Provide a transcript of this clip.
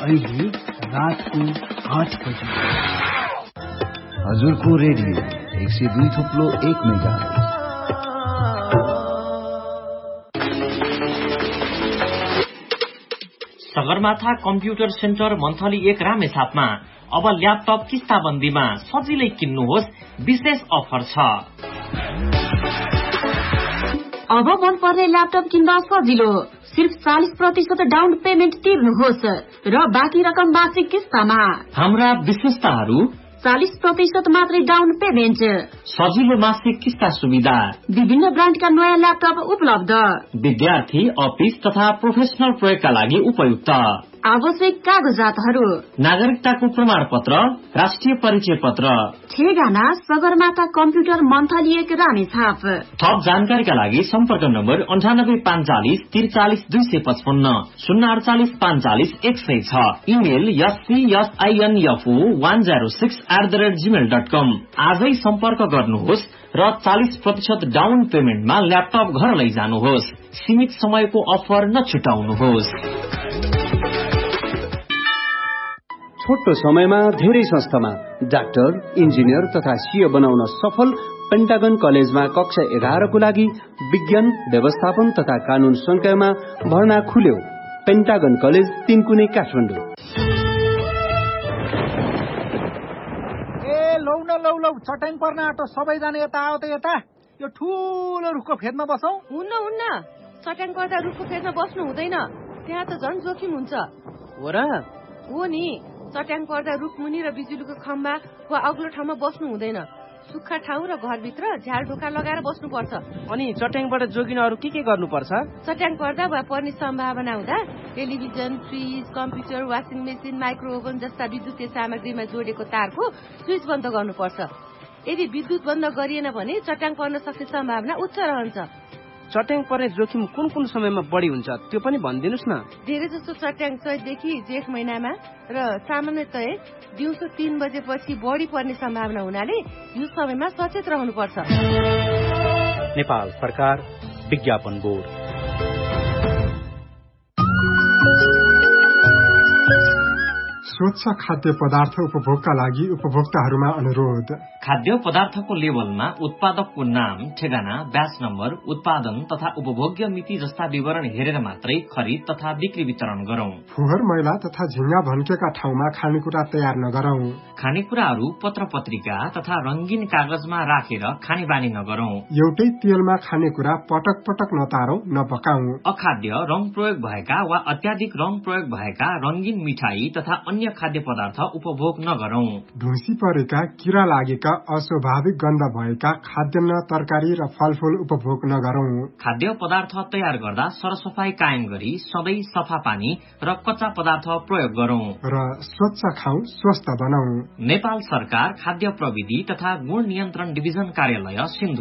अहिले रातको 8 बजे हजुरको radio 102.1 megahertz. Sagarmatha computer centre monthly 1 रामेछापमा अब ल्यापटप किस्ताबन्दीमा सजिलै किन्नुहोस्, विशेष अफर छ। अब मन पर्ने ल्यापटप किन्दा सजिलो, सिर्फ 40% डाउन पेमेन्ट तिर्नुहोस् र बाँकी रकम मासिक किस्तामा। हाम्रा विशेषताहरू: 40% मात्रै डाउन पेमेन्ट, सजिलो मासिक किस्ता सुविधा, विभिन्न ब्रान्डका नयाँ ल्यापटप उपलब्ध, विद्यार्थी, अफिस तथा प्रोफेसनल प्रयोगका लागि उपयुक्त, आवश्यक कागजातहरू: नागरिकताको प्रमाणपत्र, राष्ट्रिय परिचय पत्र। ठेगाना सगरमाथा कम्प्युटर मन्थली 1 रामेछाप। थप जानकारीका लागि सम्पर्क नम्बर 9845 43 255 048 45 106। Email scsinfo106@gmail.com। आजै सम्पर्क गर्नुहोस् र 40% डाउन पेमेन्टमा ल्यापटप घर लैजानुहोस्। सीमित समयको अफर नछुटाउनुहोस्। छोटो समयमा धेरै संस्थामा डाक्टर, इन्जिनियर तथा सीए बनाउन सफल पेन्टागन कलेजमा कक्षा 11 को लागि विज्ञान, व्यवस्थापन तथा कानून संकायमा भर्ना खुल्यो। पेन्टागन कलेज 3 कुने काठमाडौँ। लौ चट्याङ पर्न आँटो, सबैजना यता आओ त यता। यो ठूलो रुखको फेदमा बसौं। हुन्न, चट्याङ पर्दा रुखको फेदमा बस्नु हुँदैन, त्यहाँ त झन् जोखिम हुन्छ। हो र? हो नि, चट्याङ पर्दा रुख मुनि र बिजुलीको खम्बा वा अग्लो ठाउँमा बस्नु हुँदैन। सुक्खा ठाउँ र घरभित्र झ्याल ढोका लगाएर बस्नुपर्छ। अनि चट्याङबाट जोगिन अरू के गर्नुपर्छ? चट्याङ पर्दा वा पर्ने सम्भावना हुँदा television, fridge, computer, washing machine, micro oven जस्ता विद्युतीय सामग्रीमा जोडेको तारको स्विच बन्द गर्नुपर्छ। यदि विद्युत बन्द गरिएन भने चट्याङ पर्न सक्ने सम्भावना उच्च रहन्छ। चट्याङ पर्ने जोखिम कुन समयमा बढी हुन्छ त्यो पनि भनिदिनुस् न। धेरै जसो चट्याङ चैतदेखि जेठ महिनामा र सामान्यतया दिउँसो 3 बजेपछि बढी पर्ने सम्भावना हुनाले यो समयमा सचेत रहनुपर्छ। नेपाल सरकार विज्ञापन बोर्ड। स्वच्छ खाद्य पदार्थ उपभोगका लागि उपभोक्ताहरूमा अनुरोध। खाद्य पदार्थको लेबलमा उत्पादकको नाम, ठेगाना, ब्याच नम्बर, उत्पादन तथा उपभोग्य मिति जस्ता विवरण हेरेर मात्रै खरिद तथा बिक्री वितरण गरौं। फोहोर मैला तथा झिंगा भन्केका ठाउँमा खानेकुरा तयार नगरौं। खानेकुराहरू पत्र पत्रिका तथा रंगीन कागजमा राखेर खाने बानी नगरौं। एउटै तेलमा खानेकुरा पटक पटक नतारौं, नपकाउँ। अखाद्य, रंग प्रयोग भएका वा अत्याधिक रंग प्रयोग भएका रंगीन मिठाई तथा अन्य खाद्य पदार्थ उपभोग नगरौं। ढुसी परेका, किरा लागेका, अस्वाभाविक गन्ध भएका खाद्यान्न, तरकारी र फलफूल उपभोग नगरौं। खाद्य पदार्थ तयार गर्दा सरसफाई कायम गरी सधैँ सफा पानी र कच्चा पदार्थ प्रयोग गरौं र स्वच्छ खाऊ, स्वस्थ बनाऊ। नेपाल सरकार खाद्य प्रविधि तथा गुण नियन्त्रण डिभिजन कार्यालय सिन्धु।